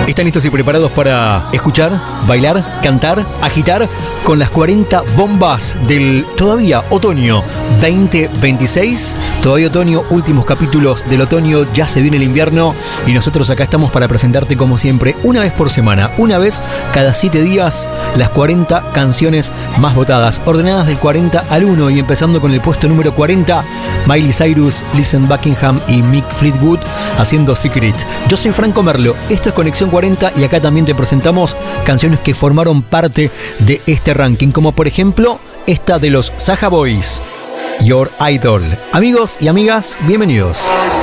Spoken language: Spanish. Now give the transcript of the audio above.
¿Están listos y preparados para escuchar, bailar, cantar, agitar con las 40 bombas del todavía otoño 2026? Todavía otoño, últimos capítulos del otoño, ya se viene el invierno y nosotros acá estamos para presentarte como siempre, una vez por semana, una vez cada 7 días, las 40 canciones más votadas, ordenadas del 40 al 1 y empezando con el puesto número 40, Miley Cyrus, Listen Buckingham y Mick Fleetwood haciendo Secret. Yo soy Franco Merlo, esto es Conexión 40 y acá también te presentamos canciones que formaron parte de este ranking, como por ejemplo esta de los Saja Boys, Your Idol. Amigos y amigas, bienvenidos.